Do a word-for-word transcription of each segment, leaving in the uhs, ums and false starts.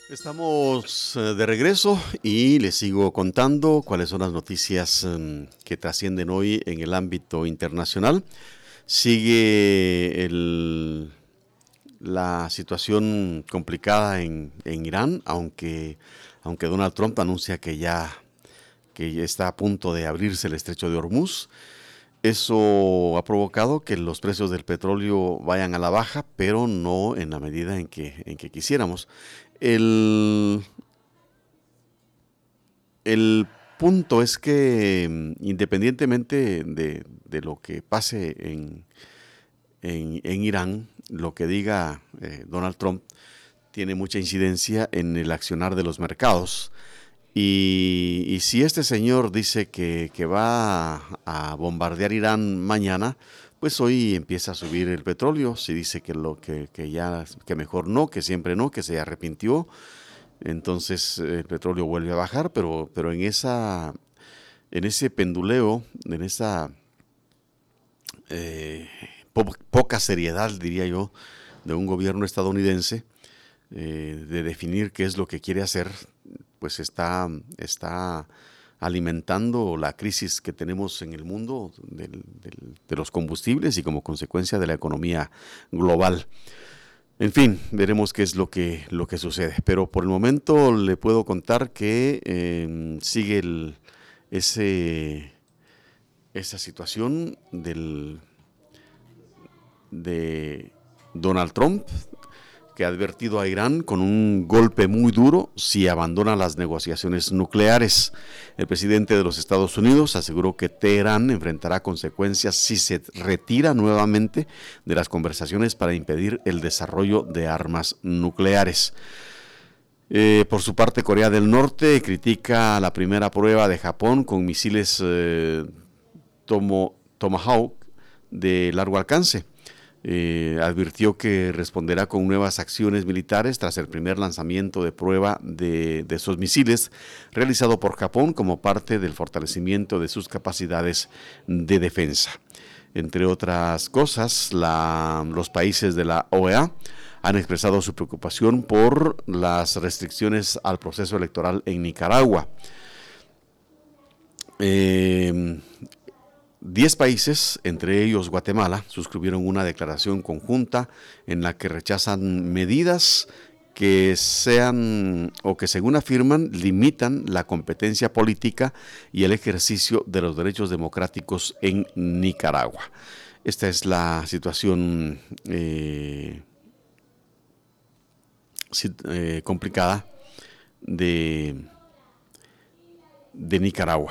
Estamos eh, de regreso y les sigo contando cuáles son las noticias em, que trascienden hoy en el ámbito internacional. Sigue el- la situación complicada en, en Irán, aunque, aunque Donald Trump anuncia que ya, que ya está a punto de abrirse el estrecho de Hormuz. Eso ha provocado que los precios del petróleo vayan a la baja, pero no en la medida en que, en que quisiéramos. El, el punto es que mm, independientemente de, de lo que pase en, en, en Irán, lo que diga eh, Donald Trump tiene mucha incidencia en el accionar de los mercados. Y, y si este señor dice que, que va a, a bombardear Irán mañana, pues hoy empieza a subir el petróleo. Si dice que lo que, que ya que mejor no, que siempre no, que se arrepintió, entonces eh, el petróleo vuelve a bajar, pero, pero en esa, en ese penduleo, en esa eh, po poca seriedad, diría yo, de un gobierno estadounidense, eh, de definir qué es lo que quiere hacer, pues está, está alimentando la crisis que tenemos en el mundo del, del, de los combustibles y como consecuencia de la economía global. En fin, veremos qué es lo que, lo que sucede. Pero por el momento le puedo contar que eh, sigue el, ese, esa situación del, de Donald Trump, que ha advertido a Irán con un golpe muy duro si abandona las negociaciones nucleares. El presidente de los Estados Unidos aseguró que Teherán enfrentará consecuencias si se retira nuevamente de las conversaciones para impedir el desarrollo de armas nucleares. Eh, por su parte, Corea del Norte critica la primera prueba de Japón con misiles eh, Tomo, Tomahawk de largo alcance. Eh, advirtió que responderá con nuevas acciones militares tras el primer lanzamiento de prueba de, de esos misiles realizado por Japón como parte del fortalecimiento de sus capacidades de defensa. Entre otras cosas, la, los países de la O E A han expresado su preocupación por las restricciones al proceso electoral en Nicaragua. Eh, Diez países, entre ellos Guatemala, suscribieron una declaración conjunta en la que rechazan medidas que sean o que según afirman limitan la competencia política y el ejercicio de los derechos democráticos en Nicaragua. Esta es la situación eh, eh, complicada de, de Nicaragua.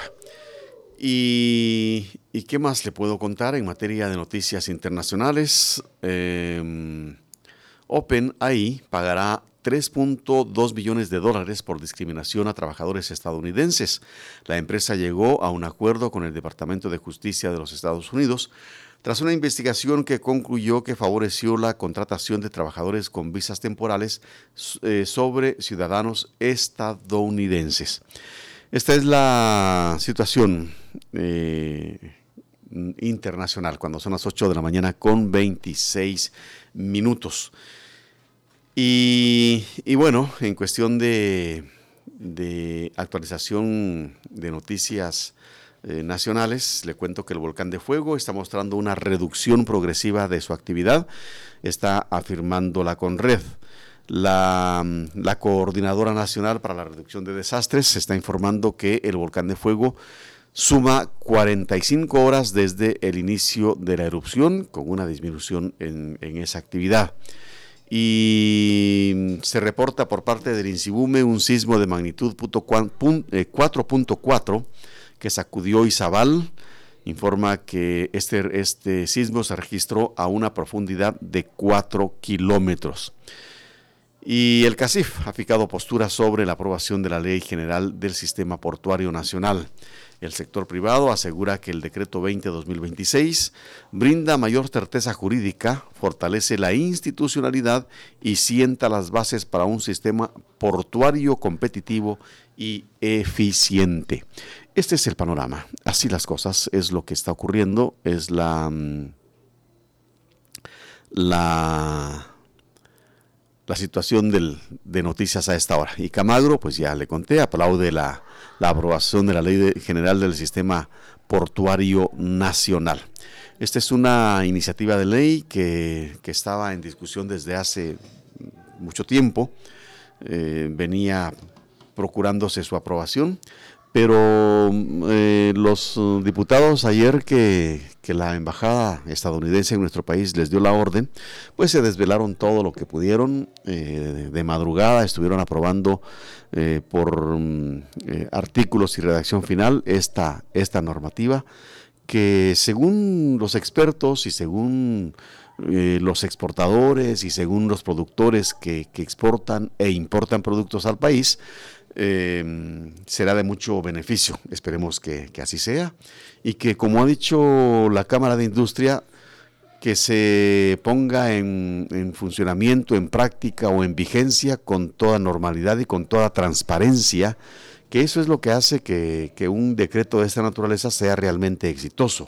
Y, ¿Y qué más le puedo contar en materia de noticias internacionales? Eh, OpenAI pagará tres punto dos billones de dólares por discriminación a trabajadores estadounidenses. La empresa llegó a un acuerdo con el Departamento de Justicia de los Estados Unidos tras una investigación que concluyó que favoreció la contratación de trabajadores con visas temporales eh, sobre ciudadanos estadounidenses. Esta es la situación eh, internacional, cuando son las ocho de la mañana con veintiséis minutos. Y, y bueno, en cuestión de, de actualización de noticias eh, nacionales, le cuento que el volcán de fuego está mostrando una reducción progresiva de su actividad, está afirmando la CONRED. La, la Coordinadora Nacional para la Reducción de Desastres está informando que el volcán de fuego suma cuarenta y cinco horas desde el inicio de la erupción, con una disminución en, en esa actividad. Y se reporta por parte del INSIBUME un sismo de magnitud cuatro punto cuatro que sacudió Izabal. Informa que este, este sismo se registró a una profundidad de cuatro kilómetros. Y el CACIF ha fijado postura sobre la aprobación de la Ley General del Sistema Portuario Nacional. El sector privado asegura que el decreto veinte barra dos mil veintiséis brinda mayor certeza jurídica, fortalece la institucionalidad y sienta las bases para un sistema portuario competitivo y eficiente. Este es el panorama. Así las cosas, es lo que está ocurriendo, es la... la la situación del, de noticias a esta hora. Y Camagro, pues ya le conté, aplaude la, la aprobación de la Ley de, General del Sistema Portuario Nacional. Esta es una iniciativa de ley que, que estaba en discusión desde hace mucho tiempo, eh, venía procurándose su aprobación, pero eh, los diputados ayer que, que la embajada estadounidense en nuestro país les dio la orden, pues se desvelaron todo lo que pudieron, eh, de madrugada estuvieron aprobando eh, por eh, artículos y redacción final esta, esta normativa que según los expertos y según eh, los exportadores y según los productores que, que exportan e importan productos al país, Eh, será de mucho beneficio. Esperemos que, que así sea y que, como ha dicho la Cámara de Industria, que se ponga en, en funcionamiento, en práctica o en vigencia con toda normalidad y con toda transparencia, que eso es lo que hace que, que un decreto de esta naturaleza sea realmente exitoso.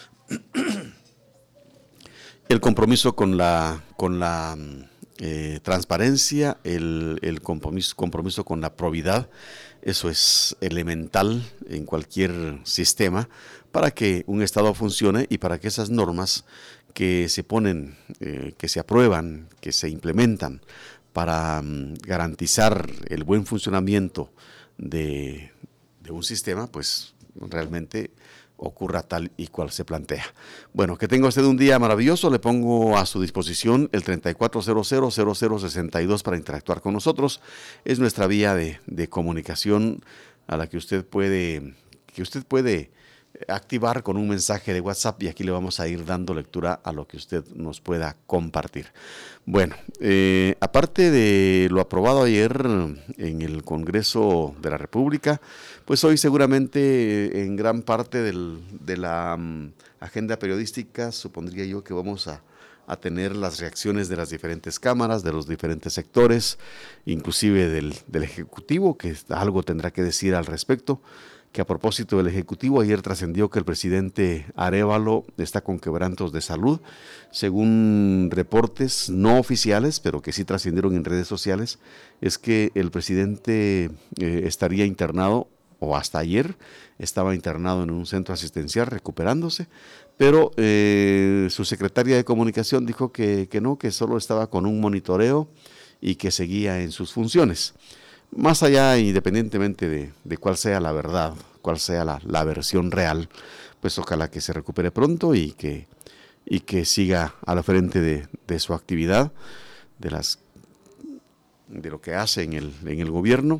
El compromiso con la, con la Eh, transparencia, el, el compromiso, compromiso con la probidad, eso es elemental en cualquier sistema para que un Estado funcione y para que esas normas que se ponen, eh, que se aprueban, que se implementan para um, garantizar el buen funcionamiento de, de un sistema, pues realmente ocurra tal y cual se plantea. Bueno, que tenga usted un día maravilloso. Le pongo a su disposición el treinta y cuatro cero cero cero cero sesenta y dos para interactuar con nosotros. Es nuestra vía de, de comunicación a la que usted puede, que usted puede activar con un mensaje de WhatsApp, y aquí le vamos a ir dando lectura a lo que usted nos pueda compartir. Bueno, eh, aparte de lo aprobado ayer en el Congreso de la República, pues hoy seguramente en gran parte del, de la um, agenda periodística supondría yo que vamos a, a tener las reacciones de las diferentes cámaras, de los diferentes sectores, inclusive del, del Ejecutivo, que algo tendrá que decir al respecto. Que a propósito del Ejecutivo, ayer trascendió que el presidente Arévalo está con quebrantos de salud, según reportes no oficiales, pero que sí trascendieron en redes sociales, es que el presidente eh, estaría internado, o hasta ayer estaba internado en un centro asistencial recuperándose, pero eh, su secretaria de comunicación dijo que, que no, que solo estaba con un monitoreo y que seguía en sus funciones. Más allá, independientemente de, de cuál sea la verdad, cuál sea la, la versión real, pues ojalá que se recupere pronto y que, y que siga a la frente de, de su actividad, de, las, de lo que hace en el, en el gobierno.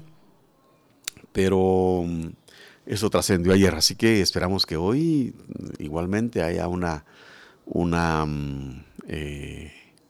Pero eso trascendió ayer, así que esperamos que hoy igualmente haya una, una eh,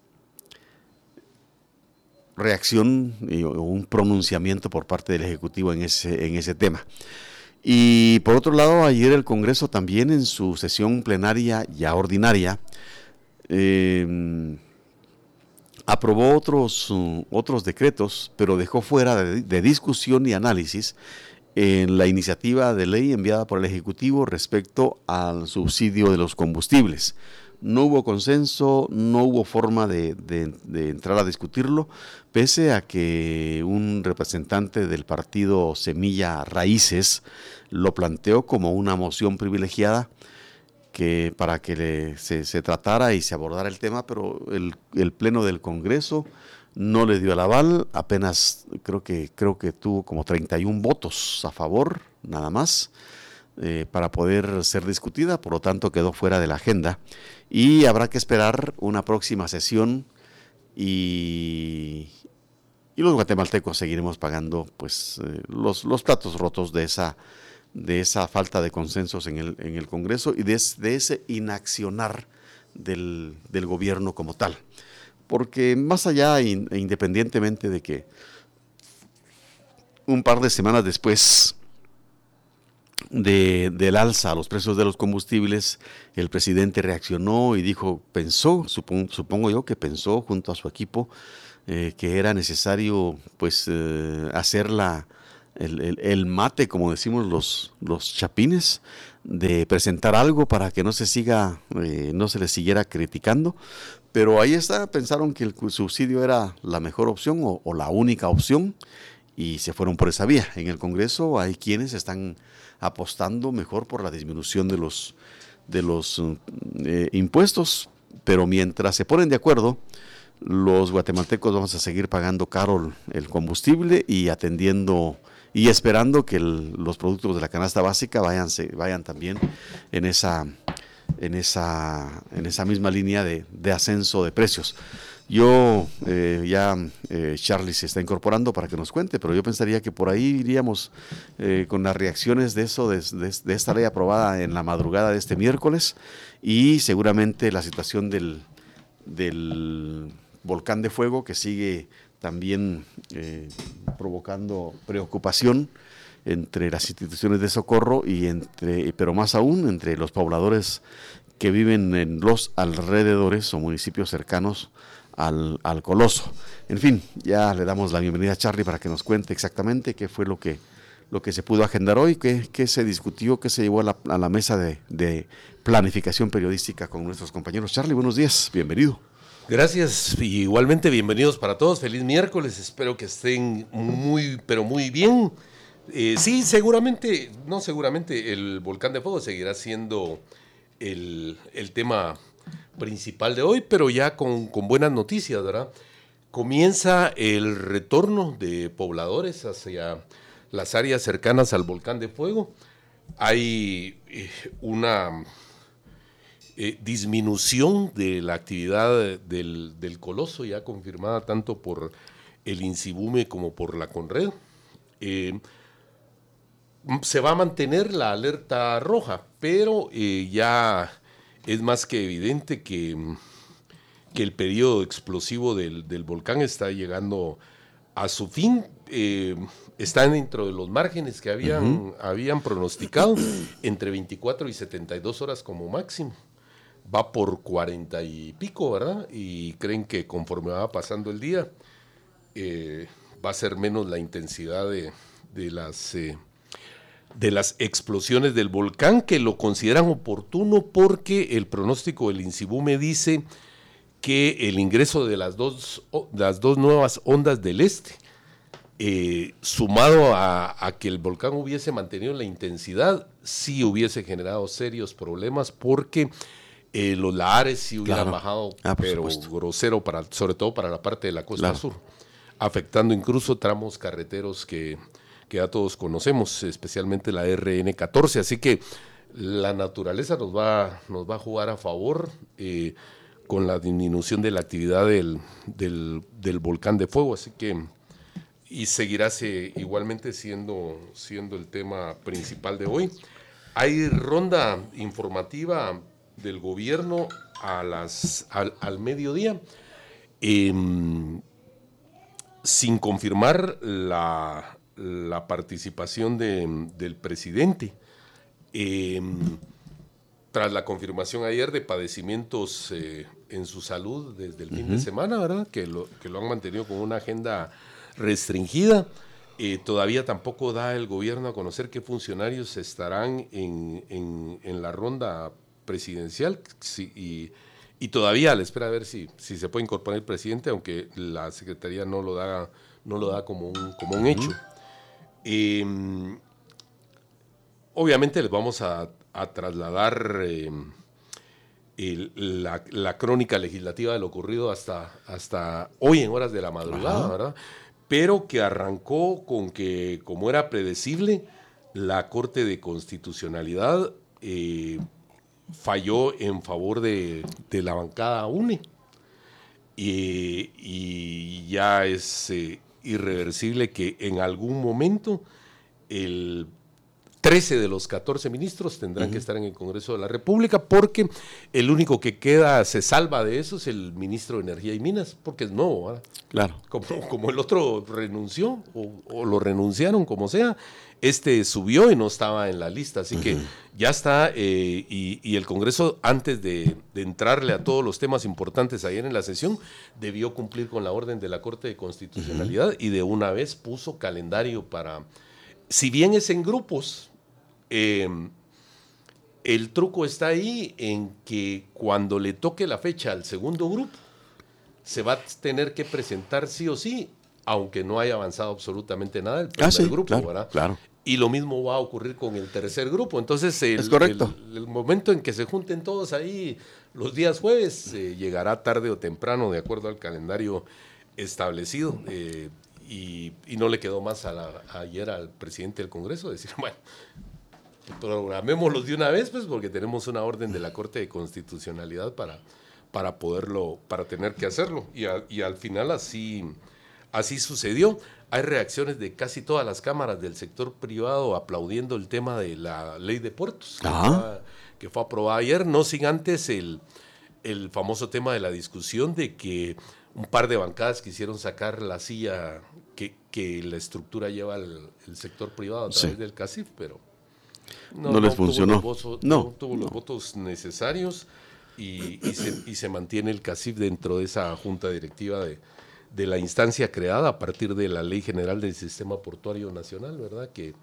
reacción y un pronunciamiento por parte del Ejecutivo en ese, en ese tema. Y por otro lado, ayer el Congreso también en su sesión plenaria ya ordinaria eh, aprobó otros, uh, otros decretos, pero dejó fuera de, de discusión y análisis en la iniciativa de ley enviada por el Ejecutivo respecto al subsidio de los combustibles. No hubo consenso, no hubo forma de, de, de entrar a discutirlo, pese a que un representante del partido Semilla Raíces lo planteó como una moción privilegiada que para que le, se, se tratara y se abordara el tema, pero el, el Pleno del Congreso no le dio el aval, apenas creo que, creo que tuvo como treinta y un votos a favor, nada más. Eh, para poder ser discutida, por lo tanto quedó fuera de la agenda y habrá que esperar una próxima sesión y, y los guatemaltecos seguiremos pagando pues eh, los, los platos rotos de esa, de esa falta de consensos en el, en el Congreso y de, de ese inaccionar del, del gobierno como tal, porque más allá e independientemente de que un par de semanas después De, del alza a los precios de los combustibles, el presidente reaccionó y dijo, pensó, supongo, supongo yo que pensó junto a su equipo eh, que era necesario pues eh, hacer la, el, el, el mate, como decimos los, los chapines, de presentar algo para que no se siga, eh, no se les siguiera criticando. Pero ahí está, pensaron que el subsidio era la mejor opción o, o la única opción y se fueron por esa vía. En el Congreso hay quienes están apostando mejor por la disminución de los, de los eh, impuestos, pero mientras se ponen de acuerdo, los guatemaltecos vamos a seguir pagando caro el, el combustible y atendiendo y esperando que el, los productos de la canasta básica vayan, se, vayan también en esa, en esa, en esa misma línea de, de ascenso de precios. Yo, eh, ya eh, Charlie se está incorporando para que nos cuente, pero yo pensaría que por ahí iríamos eh, con las reacciones de eso, de, de, de esta ley aprobada en la madrugada de este miércoles, y seguramente la situación del, del volcán de fuego que sigue también eh, provocando preocupación entre las instituciones de socorro y entre, pero más aún entre los pobladores que viven en los alrededores o municipios cercanos al, al coloso. En fin, ya le damos la bienvenida a Charlie para que nos cuente exactamente qué fue lo que, lo que se pudo agendar hoy, qué, qué se discutió, qué se llevó a la, a la mesa de, de planificación periodística con nuestros compañeros. Charlie, buenos días, bienvenido. Gracias, y igualmente bienvenidos para todos, feliz miércoles, espero que estén muy, pero muy bien. Eh, sí, seguramente, no seguramente, el volcán de fuego seguirá siendo el, el tema principal de hoy, pero ya con, con buenas noticias, ¿verdad? Comienza el retorno de pobladores hacia las áreas cercanas al volcán de fuego. Hay eh, una... Eh, disminución de la actividad del, del coloso, ya confirmada tanto por el INSIBUME como por la CONRED. Eh, se va a mantener la alerta roja, pero eh, ya es más que evidente que, que el periodo explosivo del, del volcán está llegando a su fin. Eh, están dentro de los márgenes que habían, uh-huh. habían pronosticado, entre veinticuatro y setenta y dos horas como máximo. Va por cuarenta y pico, ¿verdad? Y creen que conforme va pasando el día, eh, va a ser menos la intensidad de, de, las, eh, de las explosiones del volcán, que lo consideran oportuno porque el pronóstico del INSIBUME dice que el ingreso de las dos, las dos nuevas ondas del este, eh, sumado a, a que el volcán hubiese mantenido la intensidad, sí hubiese generado serios problemas porque... Eh, los lahares sí hubieran claro. bajado, ah, pero supuesto. grosero, para, sobre todo para la parte de la costa claro. sur, afectando incluso tramos carreteros que, que ya todos conocemos, especialmente la erre ene catorce, así que la naturaleza nos va, nos va a jugar a favor eh, con la disminución de la actividad del, del, del volcán de fuego, así que y seguirá se, igualmente siendo, siendo el tema principal de hoy. Hay ronda informativa del gobierno a las, al, al mediodía, eh, sin confirmar la, la participación de, del presidente. Eh, tras la confirmación ayer de padecimientos eh, en su salud desde el fin uh-huh. de semana, ¿verdad? Que lo, que lo han mantenido con una agenda restringida. Eh, todavía tampoco da el gobierno a conocer qué funcionarios estarán en, en, en la ronda presidencial, sí, y, y todavía a la espera de ver si, si se puede incorporar el presidente, aunque la Secretaría no lo da, no lo da como un, como un hecho. Eh, obviamente les vamos a, a trasladar eh, el, la, la crónica legislativa de lo ocurrido hasta, hasta hoy en horas de la madrugada, ¿verdad? Pero que arrancó con que, como era predecible, la Corte de Constitucionalidad eh, falló en favor de, de la bancada U N E y, y ya es eh, irreversible que en algún momento el trece de los catorce ministros tendrán uh-huh. que estar en el Congreso de la República, porque el único que queda, se salva de eso, es el ministro de Energía y Minas, porque es nuevo, ¿verdad? Claro. Como, como el otro renunció, o, o lo renunciaron, como sea, este subió y no estaba en la lista, así uh-huh. que ya está, eh, y, y el Congreso, antes de, de entrarle a todos los temas importantes ayer en la sesión, debió cumplir con la orden de la Corte de Constitucionalidad uh-huh. y de una vez puso calendario para si bien es en grupos, eh, el truco está ahí en que cuando le toque la fecha al segundo grupo, se va a tener que presentar sí o sí, aunque no haya avanzado absolutamente nada el primer ah, sí, grupo, claro, ¿verdad? Claro. Y lo mismo va a ocurrir con el tercer grupo. Entonces, el, es correcto. el, el momento en que se junten todos ahí los días jueves, eh, llegará tarde o temprano, de acuerdo al calendario establecido. Eh, y, y no le quedó más a la, ayer al presidente del Congreso decir, bueno, programémoslos de una vez, pues, porque tenemos una orden de la Corte de Constitucionalidad para, para poderlo, para tener que hacerlo. Y, a, y al final así, así sucedió. Hay reacciones de casi todas las cámaras del sector privado aplaudiendo el tema de la ley de puertos, que, fue, que fue aprobada ayer, no sin antes el, el famoso tema de la discusión de que un par de bancadas quisieron sacar la silla que, que la estructura lleva el, el sector privado a través sí. del CACIF, pero no, no les no funcionó. Tuvo los votos, no, no tuvo no. los votos necesarios y, y, se, y se mantiene el CACIF dentro de esa junta directiva de de la instancia creada a partir de la Ley General del Sistema Portuario Nacional, ¿verdad? Que,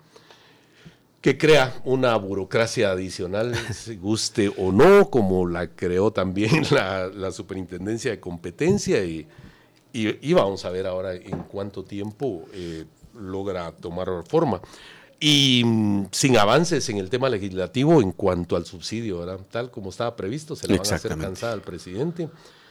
que crea una burocracia adicional, se guste o no, como la creó también la, la Superintendencia de Competencia, y, y, y vamos a ver ahora en cuánto tiempo eh, logra tomar forma. Y mmm, sin avances en el tema legislativo en cuanto al subsidio, ¿verdad? Tal como estaba previsto, se le van a hacer cansada al presidente.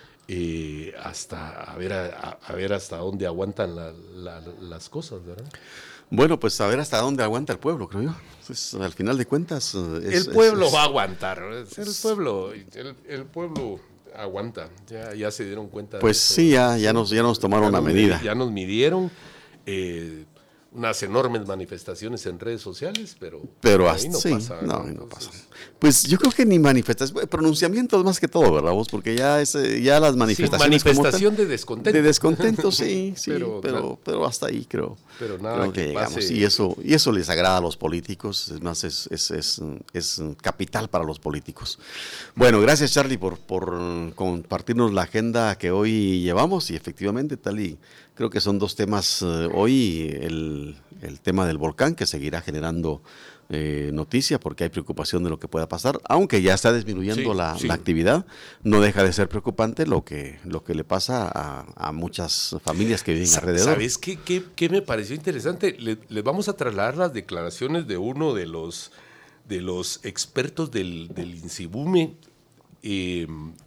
Eh, hasta a ver, a, a ver hasta dónde aguantan la, la, las cosas, ¿verdad? Bueno, pues a ver hasta dónde aguanta el pueblo, creo yo. Pues, al final de cuentas... Es, el pueblo es, es, va a aguantar, el pueblo, el, el pueblo aguanta, ya, ya se dieron cuenta. Pues de eso. sí, ya, ya, nos, ya nos tomaron ya una medida. Ya nos midieron, eh, unas enormes manifestaciones en redes sociales, pero, pero hasta, ahí no sí, pasa. No, ¿no? no pasa. Pues yo creo que ni manifestaciones, pronunciamientos más que todo, ¿verdad vos? Porque ya es, ya las manifestaciones... Sí, manifestación tal, de descontento. De descontento, sí, sí, pero, pero, pero, pero hasta ahí creo. Pero nada creo que, que llegamos. Pase. Y eso, y eso les agrada a los políticos, es más, es, es, es, es capital para los políticos. Bueno, gracias Charlie por, por compartirnos la agenda que hoy llevamos y efectivamente tal y creo que son dos temas uh, hoy, el, el tema del volcán que seguirá generando eh, noticia porque hay preocupación de lo que pueda pasar, aunque ya está disminuyendo sí, la, sí. la actividad, no deja de ser preocupante lo que, lo que le pasa a, a muchas familias que viven alrededor. ¿Sabes qué, qué, qué me pareció interesante? Le, les vamos a trasladar las declaraciones de uno de los, de los expertos del, del INSIBUME, eh,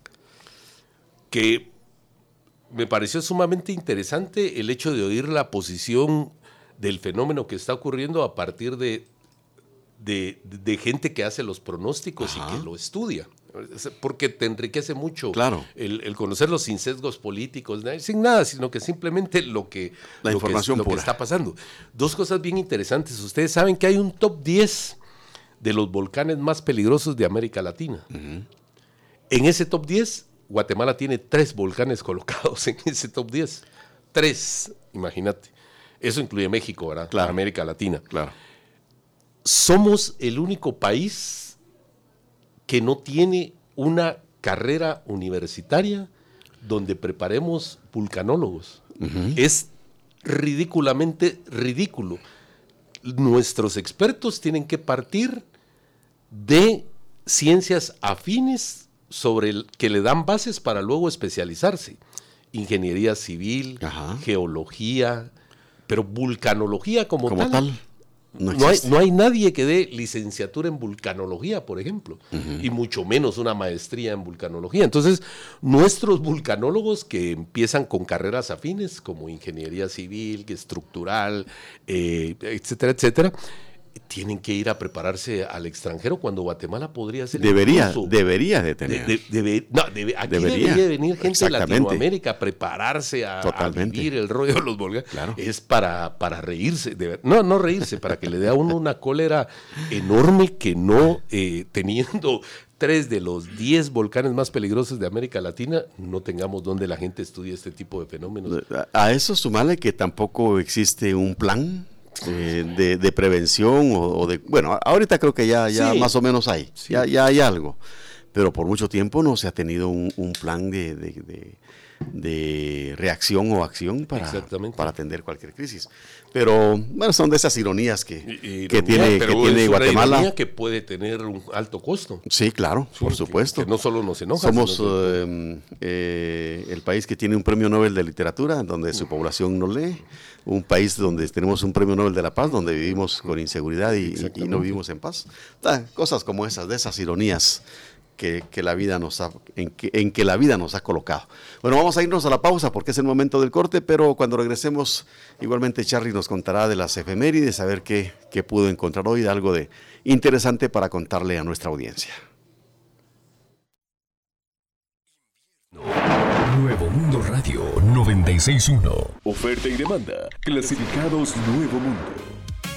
que me pareció sumamente interesante el hecho de oír la posición del fenómeno que está ocurriendo a partir de, de, de gente que hace los pronósticos Ajá. y que lo estudia, porque te enriquece mucho claro. el, el conocerlos sin sesgos políticos, sin nada, sino que simplemente lo que, la lo información que, lo pura. que está pasando. Dos cosas bien interesantes. Ustedes saben que hay un top diez de los volcanes más peligrosos de América Latina. Uh-huh. En ese top diez, Guatemala tiene tres volcanes colocados en ese top diez. Tres, imagínate. Eso incluye México, ¿verdad? Claro. América Latina. Claro. Somos el único país que no tiene una carrera universitaria donde preparemos vulcanólogos. Uh-huh. Es ridículamente ridículo. Nuestros expertos tienen que partir de ciencias afines sobre el que le dan bases para luego especializarse. Ingeniería civil, Ajá. geología, pero vulcanología como, como tal. tal no, no, hay, no hay nadie que dé licenciatura en vulcanología, por ejemplo, uh-huh. y mucho menos una maestría en vulcanología. Entonces, nuestros vulcanólogos que empiezan con carreras afines como ingeniería civil, estructural, eh, etcétera, etcétera, tienen que ir a prepararse al extranjero cuando Guatemala podría ser debería incluso, debería de tener de, de, de, no, debe, aquí debería, debería venir gente de Latinoamérica a prepararse a, a vivir el rollo de los volcanes. Claro. Es para, para reírse, de, no, no reírse, para que le dé a uno una cólera enorme que no, eh, teniendo tres de los diez volcanes más peligrosos de América Latina, no tengamos donde la gente estudie este tipo de fenómenos. A eso sumarle que tampoco existe un plan Eh, de, de prevención o, o de, bueno, ahorita creo que ya, ya sí. más o menos hay, sí. ya, ya hay algo, pero por mucho tiempo no se ha tenido un, un plan de, de, de, de reacción o acción para, para atender cualquier crisis. Pero bueno, son de esas ironías que, ironía, que tiene, pero que tiene es Guatemala. Una ironía que puede tener un alto costo. Sí, claro, sí, por supuesto. Que, que no solo nos enoja. Somos sino que... eh, eh, el país que tiene un premio Nobel de literatura, donde su población no lee. Un país donde tenemos un premio Nobel de la paz, donde vivimos con inseguridad y, y no vivimos en paz. Ta, cosas como esas, de esas ironías que, que la vida nos ha, en, que, en que la vida nos ha colocado. Bueno, vamos a irnos a la pausa porque es el momento del corte, pero cuando regresemos, igualmente Charly nos contará de las efemérides, a ver qué, qué pudo encontrar hoy, de algo de interesante para contarle a nuestra audiencia. Nuevo Mundo Radio noventa y seis punto uno. Oferta y demanda. Clasificados Nuevo Mundo.